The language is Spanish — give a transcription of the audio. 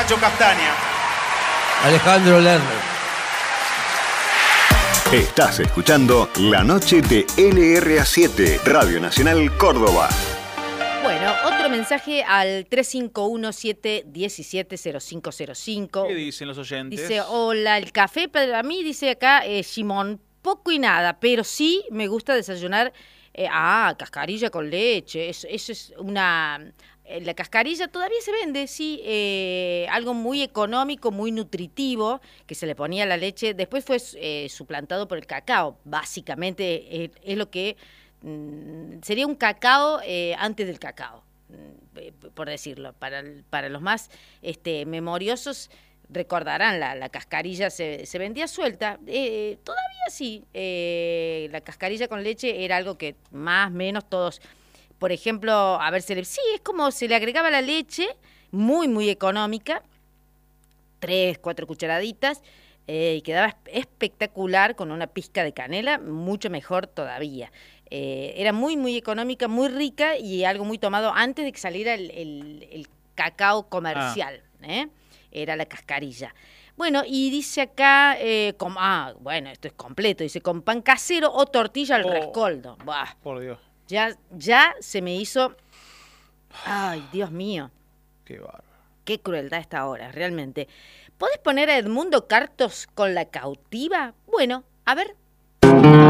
Nacho Castaña. Alejandro Lerner. Estás escuchando La Noche de LRA7, Radio Nacional Córdoba. Bueno, otro mensaje al 3517-170505. ¿Qué dicen los oyentes? Dice, hola, el café para mí, dice acá, Simón, poco y nada, pero sí me gusta desayunar, cascarilla con leche, eso es una... La cascarilla todavía se vende, sí, algo muy económico, muy nutritivo, que se le ponía a la leche. Después fue suplantado por el cacao. Básicamente es lo que sería un cacao antes del cacao, por decirlo. Para los más memoriosos recordarán, la cascarilla se vendía suelta. Todavía sí, la cascarilla con leche era algo que más o menos todos... Por ejemplo, a ver, sí, es como se le agregaba la leche, muy, muy económica, 3, 4 cucharaditas, y quedaba espectacular con una pizca de canela, mucho mejor todavía. Era muy, muy económica, muy rica y algo muy tomado antes de que saliera el cacao comercial, Era la cascarilla. Bueno, y dice acá, bueno, esto es completo, dice con pan casero o tortilla al rescoldo. Buah. Por Dios. Ya se me hizo... Ay, Dios mío. Qué bárbaro. Qué crueldad esta hora, realmente. ¿Podés poner a Edmundo Cartos con La Cautiva? Bueno, a ver.